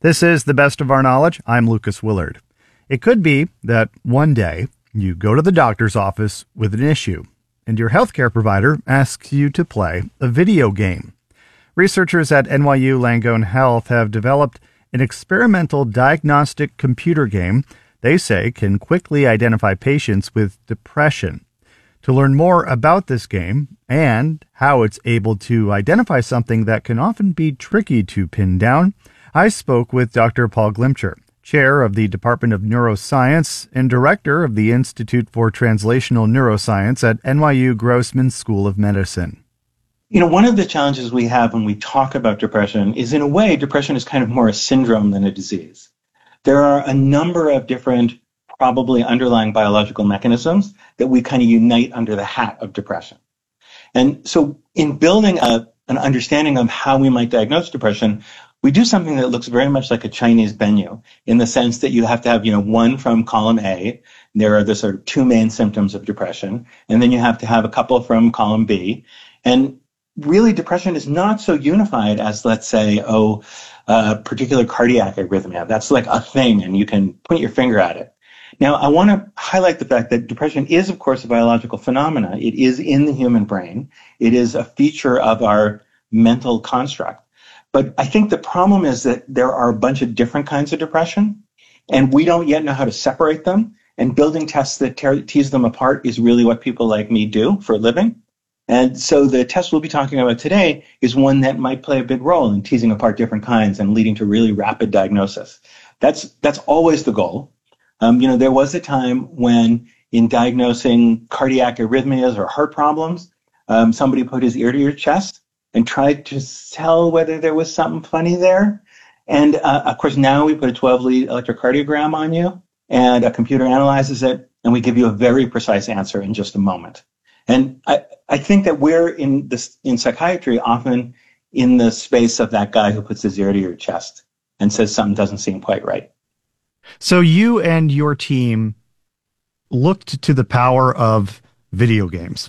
This is The Best of Our Knowledge. I'm Lucas Willard. It could be that one day you go to the doctor's office with an issue, and your healthcare provider asks you to play a video game. Researchers at NYU Langone Health have developed an experimental diagnostic computer game they say can quickly identify patients with depression. To learn more about this game and how it's able to identify something that can often be tricky to pin down, I spoke with Dr. Paul Glimcher, chair of the Department of Neuroscience and director of the Institute for Translational Neuroscience at NYU Grossman School of Medicine. You know, one of the challenges we have when we talk about depression is, in a way, depression is kind of more a syndrome than a disease. There are a number of different, probably underlying biological mechanisms that we kind of unite under the hat of depression. And so in building an understanding of how we might diagnose depression, we do something that looks very much like a Chinese menu, in the sense that you have to have, one from column A. There are the sort of two main symptoms of depression, and then you have to have a couple from column B. And really, depression is not so unified as, let's say, a particular cardiac arrhythmia. That's like a thing, and you can point your finger at it. Now, I want to highlight the fact that depression is, of course, a biological phenomena. It is in the human brain. It is a feature of our mental construct. But I think the problem is that there are a bunch of different kinds of depression, and we don't yet know how to separate them. And building tests that tease them apart is really what people like me do for a living. And so the test we'll be talking about today is one that might play a big role in teasing apart different kinds and leading to really rapid diagnosis. That's always the goal. There was a time when, in diagnosing cardiac arrhythmias or heart problems, somebody put his ear to your chest and tried to tell whether there was something funny there. And of course, now we put a 12-lead electrocardiogram on you, and a computer analyzes it, and we give you a very precise answer in just a moment. And I think that we're in psychiatry often in the space of that guy who puts his ear to your chest and says something doesn't seem quite right. So you and your team looked to the power of video games.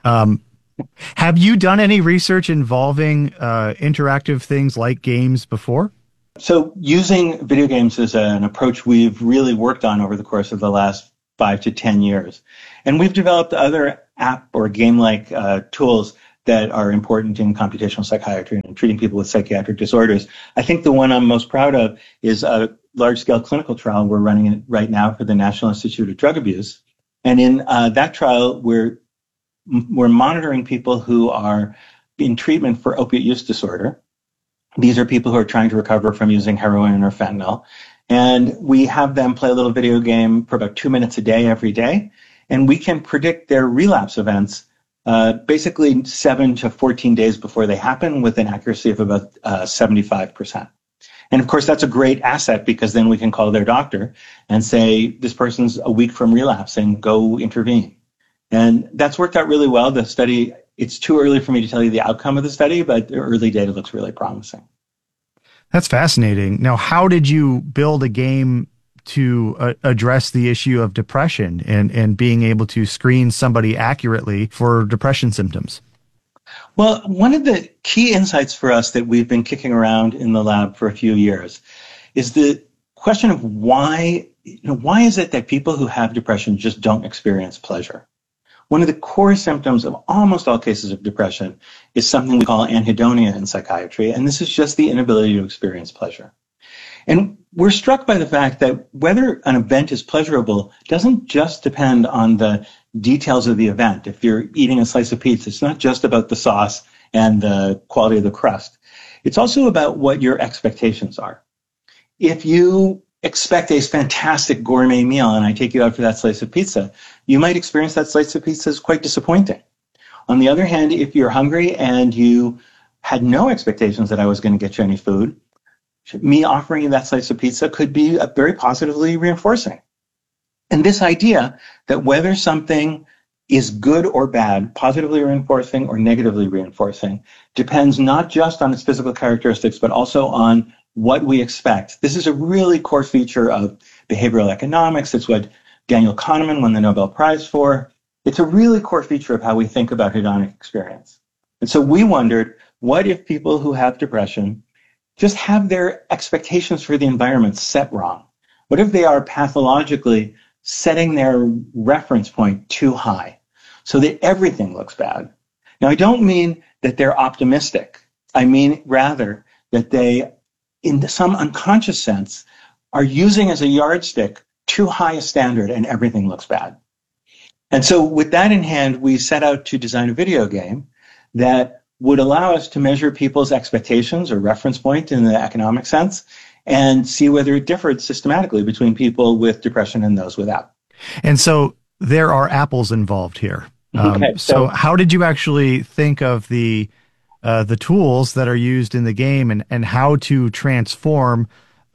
Have you done any research involving interactive things like games before? So using video games is an approach we've really worked on over the course of the last 5 to 10 years. And we've developed other app or game-like tools that are important in computational psychiatry and treating people with psychiatric disorders. I think the one I'm most proud of is a large-scale clinical trial we're running right now for the National Institute of Drug Abuse. And in that trial, we're monitoring people who are in treatment for opiate use disorder. These are people who are trying to recover from using heroin or fentanyl. And we have them play a little video game for about 2 minutes a day every day. And we can predict their relapse events basically 7 to 14 days before they happen with an accuracy of about 75%. And of course, that's a great asset, because then we can call their doctor and say, this person's a week from relapsing, go intervene. And that's worked out really well. The study, it's too early for me to tell you the outcome of the study, but the early data looks really promising. That's fascinating. Now, how did you build a game to address the issue of depression and being able to screen somebody accurately for depression symptoms? Well, one of the key insights for us that we've been kicking around in the lab for a few years is the question of why is it that people who have depression just don't experience pleasure? One of the core symptoms of almost all cases of depression is something we call anhedonia in psychiatry, and this is just the inability to experience pleasure. And we're struck by the fact that whether an event is pleasurable doesn't just depend on the details of the event. If you're eating a slice of pizza, it's not just about the sauce and the quality of the crust. It's also about what your expectations are. If you expect a fantastic gourmet meal and I take you out for that slice of pizza, you might experience that slice of pizza as quite disappointing. On the other hand, if you're hungry and you had no expectations that I was going to get you any food, me offering you that slice of pizza could be very positively reinforcing. And this idea that whether something is good or bad, positively reinforcing or negatively reinforcing, depends not just on its physical characteristics, but also on what we expect. This is a really core feature of behavioral economics. It's what Daniel Kahneman won the Nobel Prize for. It's a really core feature of how we think about hedonic experience. And so we wondered, what if people who have depression just have their expectations for the environment set wrong? What if they are pathologically setting their reference point too high so that everything looks bad? Now, I don't mean that they're optimistic. I mean rather that they, in some unconscious sense, are using as a yardstick too high a standard and everything looks bad. And so with that in hand, we set out to design a video game that would allow us to measure people's expectations or reference point in the economic sense and see whether it differed systematically between people with depression and those without. And so there are apples involved here. Okay, so how did you actually think of the tools that are used in the game and how to transform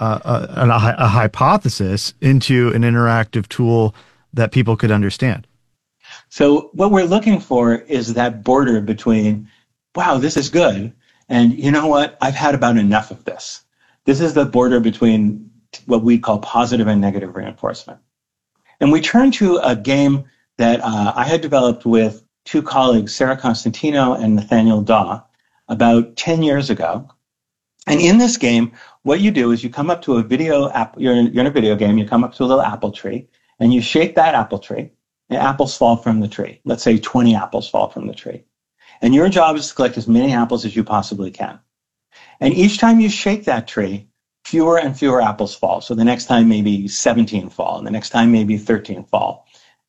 a hypothesis into an interactive tool that people could understand? So what we're looking for is that border between, wow, this is good, and you know what, I've had about enough of this. This is the border between what we call positive and negative reinforcement. And we turn to a game that I had developed with two colleagues, Sarah Constantino and Nathaniel Daw, about 10 years ago. And in this game, what you do is you come up to a video app, you're in a video game, you come up to a little apple tree, and you shake that apple tree, and apples fall from the tree. Let's say 20 apples fall from the tree. And your job is to collect as many apples as you possibly can. And each time you shake that tree, fewer and fewer apples fall. So the next time maybe 17 fall, and the next time maybe 13 fall.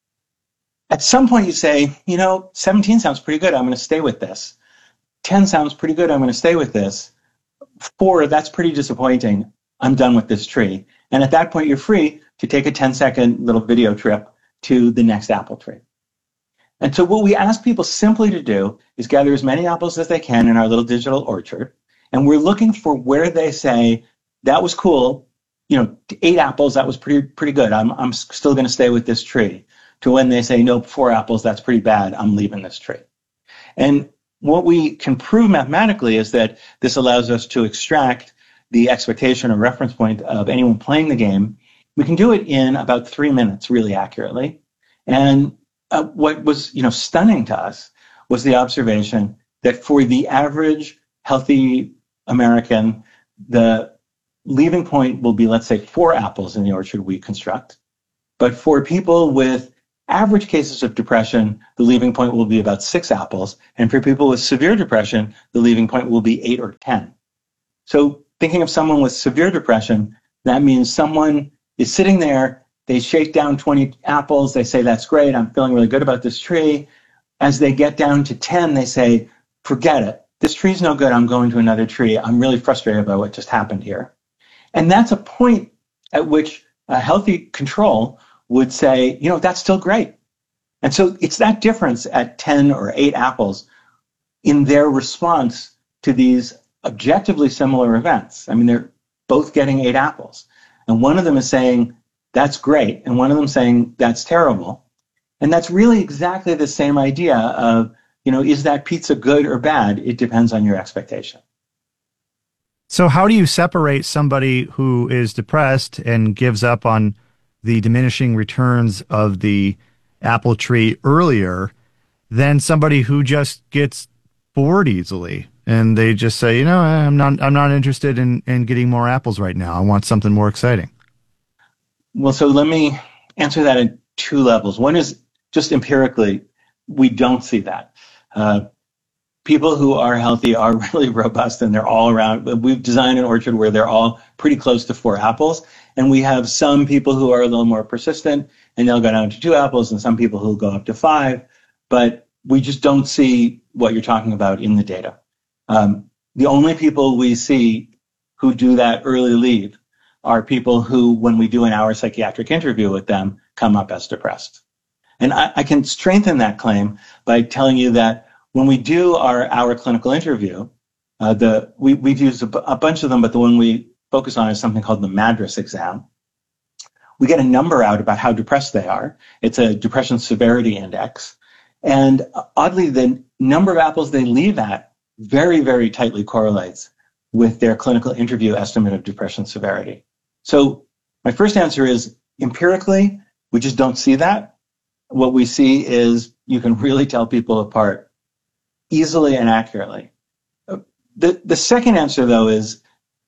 At some point you say, 17 sounds pretty good, I'm going to stay with this. 10 sounds pretty good, I'm going to stay with this. 4, that's pretty disappointing, I'm done with this tree. And at that point you're free to take a 10-second little video trip to the next apple tree. And so what we ask people simply to do is gather as many apples as they can in our little digital orchard. And we're looking for where they say, that was cool, 8 apples, that was pretty good. I'm still going to stay with this tree. To when they say, nope, 4 apples, that's pretty bad, I'm leaving this tree. And what we can prove mathematically is that this allows us to extract the expectation or reference point of anyone playing the game. We can do it in about 3 minutes really accurately. And what was stunning to us was the observation that for the average healthy American, the leaving point will be, let's say, 4 apples in the orchard we construct. But for people with average cases of depression, the leaving point will be about 6 apples. And for people with severe depression, the leaving point will be 8 or 10. So thinking of someone with severe depression, that means someone is sitting there, they shake down 20 apples, they say, that's great, I'm feeling really good about this tree. As they get down to 10, they say, forget it, this tree's no good, I'm going to another tree, I'm really frustrated by what just happened here. And that's a point at which a healthy control would say, that's still great. And so it's that difference at 10 or 8 apples in their response to these objectively similar events. I mean, they're both getting 8 apples. And one of them is saying, that's great. And one of them saying, that's terrible. And that's really exactly the same idea of, is that pizza good or bad? It depends on your expectation. So how do you separate somebody who is depressed and gives up on the diminishing returns of the apple tree earlier than somebody who just gets bored easily and they just say, I'm not interested in getting more apples right now. I want something more exciting? Well, so let me answer that at 2 levels. One is just empirically, we don't see that. People who are healthy are really robust and they're all around. We've designed an orchard where they're all pretty close to 4 apples. And we have some people who are a little more persistent and they'll go down to 2 apples and some people who go up to 5. But we just don't see what you're talking about in the data. The only people we see who do that early leave are people who, when we do an hour psychiatric interview with them, come up as depressed. And I can strengthen that claim by telling you that when we do our hour clinical interview, we've used a bunch of them, but the one we focus on is something called the MADRS exam. We get a number out about how depressed they are. It's a depression severity index. And oddly, the number of apples they leave at very, very tightly correlates with their clinical interview estimate of depression severity. So my first answer is, empirically, we just don't see that. What we see is you can really tell people apart easily and accurately. The second answer, though, is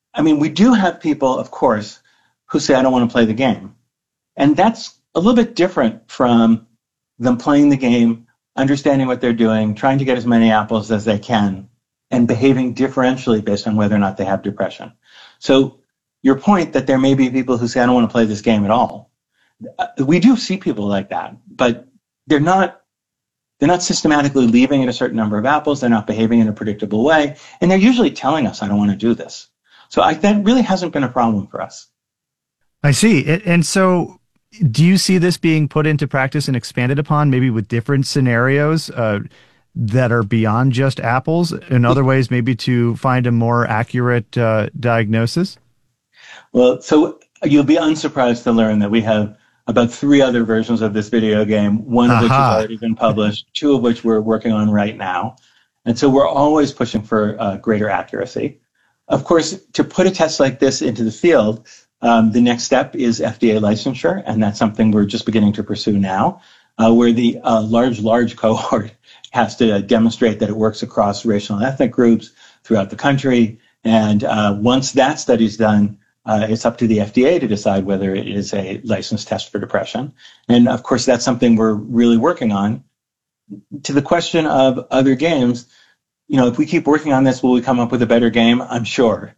I mean, we do have people, of course, who say, I don't want to play the game. And that's a little bit different from them playing the game, understanding what they're doing, trying to get as many apples as they can, and behaving differentially based on whether or not they have depression. So your point that there may be people who say, I don't want to play this game at all. We do see people like that, but they're not systematically leaving at a certain number of apples. They're not behaving in a predictable way. And they're usually telling us, I don't want to do this. So that really hasn't been a problem for us. I see. And so do you see this being put into practice and expanded upon, maybe with different scenarios that are beyond just apples, in other ways, maybe to find a more accurate diagnosis? Well, so you'll be unsurprised to learn that we have about 3 other versions of this video game, one of which has already been published, 2 of which we're working on right now. And so we're always pushing for greater accuracy. Of course, to put a test like this into the field, the next step is FDA licensure, and that's something we're just beginning to pursue now, where the large cohort has to demonstrate that it works across racial and ethnic groups throughout the country. And once that study's done, it's up to the FDA to decide whether it is a licensed test for depression. And of course, that's something we're really working on. To the question of other games, if we keep working on this, will we come up with a better game? I'm sure.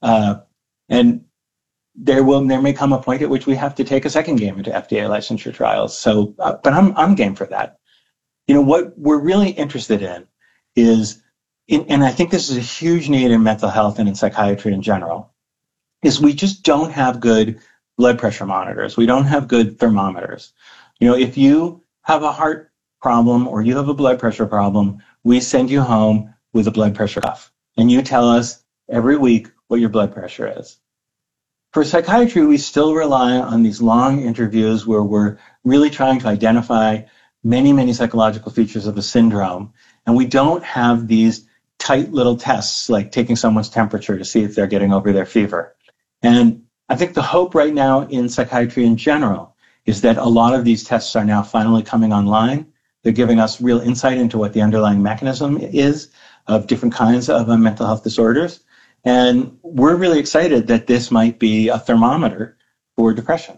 And there may come a point at which we have to take a second game into FDA licensure trials. So, but I'm game for that. What we're really interested in is, and I think this is a huge need in mental health and in psychiatry in general, is we just don't have good blood pressure monitors. We don't have good thermometers. If you have a heart problem or you have a blood pressure problem, we send you home with a blood pressure cuff, and you tell us every week what your blood pressure is. For psychiatry, we still rely on these long interviews where we're really trying to identify many, many psychological features of a syndrome, and we don't have these tight little tests like taking someone's temperature to see if they're getting over their fever. And I think the hope right now in psychiatry in general is that a lot of these tests are now finally coming online. They're giving us real insight into what the underlying mechanism is of different kinds of mental health disorders. And we're really excited that this might be a thermometer for depression.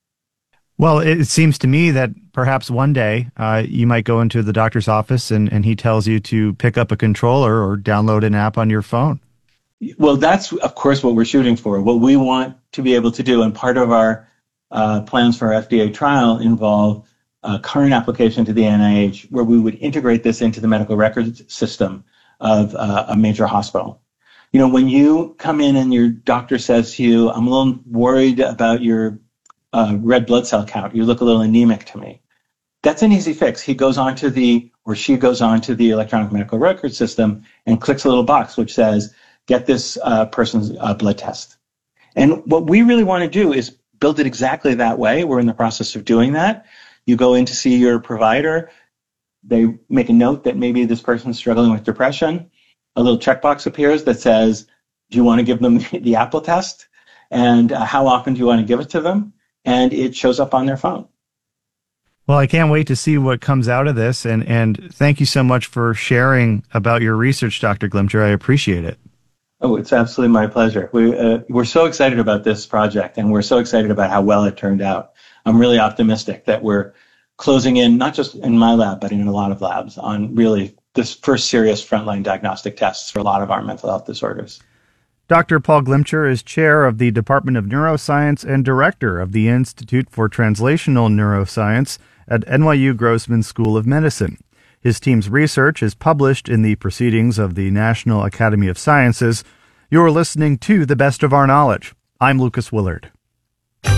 Well, it seems to me that perhaps one day you might go into the doctor's office and he tells you to pick up a controller or download an app on your phone. Well, that's, of course, what we're shooting for. What we want to be able to do, and part of our plans for our FDA trial involve a current application to the NIH where we would integrate this into the medical records system of a major hospital. When you come in and your doctor says to you, I'm a little worried about your red blood cell count, you look a little anemic to me. That's an easy fix. He goes on to the electronic medical record system and clicks a little box which says, get this person's blood test. And what we really want to do is build it exactly that way. We're in the process of doing that. You go in to see your provider. They make a note that maybe this person's struggling with depression. A little checkbox appears that says, do you want to give them the Apple test? And how often do you want to give it to them? And it shows up on their phone. Well, I can't wait to see what comes out of this. And thank you so much for sharing about your research, Dr. Glimcher. I appreciate it. Oh, it's absolutely my pleasure. We're so excited about this project, and we're so excited about how well it turned out. I'm really optimistic that we're closing in, not just in my lab, but in a lot of labs, on really this first serious frontline diagnostic tests for a lot of our mental health disorders. Dr. Paul Glimcher is chair of the Department of Neuroscience and director of the Institute for Translational Neuroscience at NYU Grossman School of Medicine. His team's research is published in the Proceedings of the National Academy of Sciences. You're listening to The Best of Our Knowledge. I'm Lucas Willard.